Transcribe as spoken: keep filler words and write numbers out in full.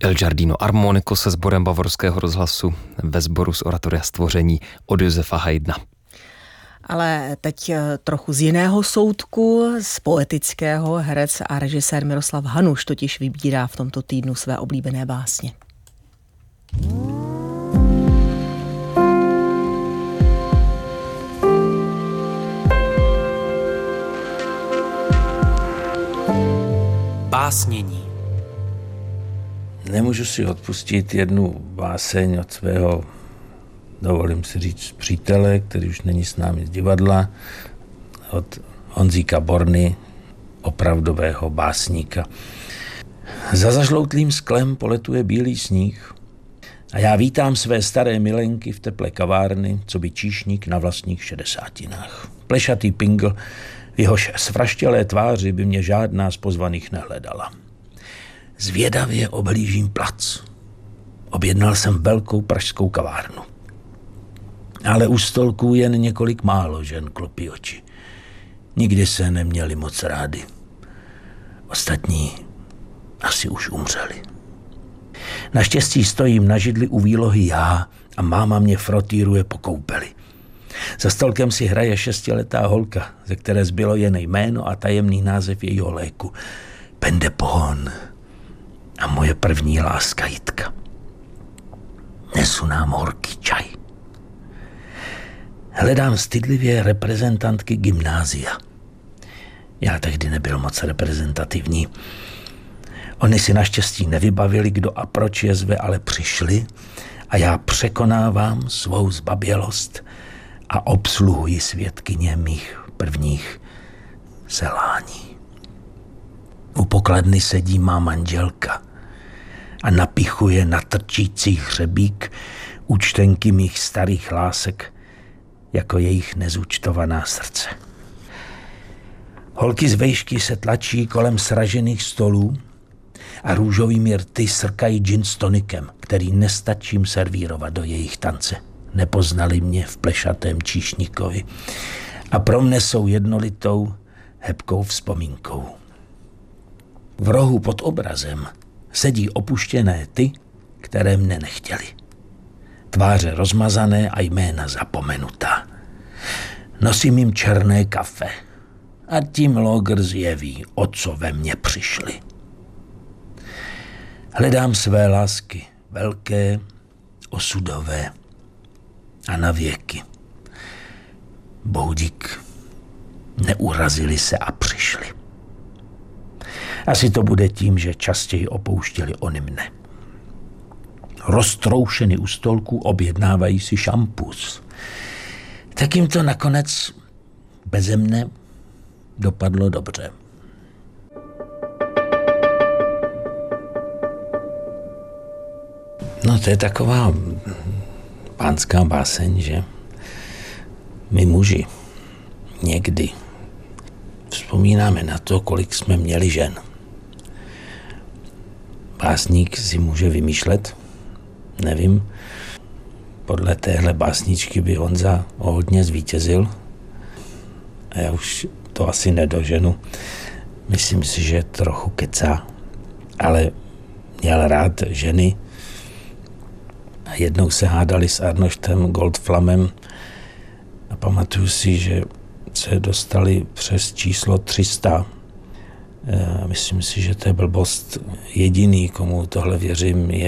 Il Giardino Armonico se sborem Bavorského rozhlasu ve sboru z oratoria Stvoření od Josefa Haydna. Ale teď trochu z jiného soudku, z poetického. Herec a režisér Miroslav Hanuš totiž vybírá v tomto týdnu své oblíbené básně. Básnění. Nemůžu si odpustit jednu báseň od svého, dovolím si říct, přítele, který už není s námi z divadla, od Honzíka Borny, opravdového básníka. Za zažloutlým sklem poletuje bílý sníh a já vítám své staré milenky v teple kavárny, co by číšník na vlastních šedesátinách. Plešatý pingl, v jehož svraštělé tváři by mě žádná z pozvaných nehledala. Zvědavě oblížím plac. Objednal jsem velkou pražskou kavárnu. Ale u stolků jen několik málo žen klopí oči. Nikdy se neměli moc rádi. Ostatní asi už umřeli. Naštěstí stojím na židli u výlohy já a máma mě frotíruje po koupeli. Za stolkem si hraje šestiletá holka, ze které zbylo jen jméno a tajemný název jejího léku. Pendepon. A moje první láska Jitka. Nesu nám horký čaj. Hledám stydlivě reprezentantky gymnázia. Já tehdy nebyl moc reprezentativní. Oni si naštěstí nevybavili, kdo a proč je zve, ale přišli a já překonávám svou zbabělost a obsluhuji svědkyně mých prvních selání. U pokladny sedí má manželka a napichuje na trčící hřebík účtenky mých starých lásek jako jejich nezúčtovaná srdce. Holky z vejšky se tlačí kolem sražených stolů a růžovými rty srkají gin s tonikem, který nestačím servírovat do jejich tance. Nepoznali mě v plešatém číšníkovi a pro mne jsou jednolitou hebkou vzpomínkou. V rohu pod obrazem sedí opuštěné ty, které mne nechtěli. Tváře rozmazané a jména zapomenutá. Nosím jim černé kafe a tím logr zjeví, o co ve mně přišli. Hledám své lásky, velké, osudové a na věky. Boudík, neurazili se a přišli. Asi to bude tím, že častěji opouštěli oni mne. Roztroušeny u stolku objednávají si šampus. Tak jim to nakonec beze mne dopadlo dobře. No to je taková pánská báseň, že my muži někdy vzpomínáme na to, kolik jsme měli žen. Básník si může vymýšlet, nevím, podle téhle básničky by Honza hodně zvítězil a já už to asi nedoženu. Myslím si, že trochu kecá, ale měl rád ženy a jednou se hádali s Arnoštem Goldflamem a pamatuju si, že se dostali přes číslo tři sta. Myslím si, že to je blbost. Jediný, komu tohle věřím, je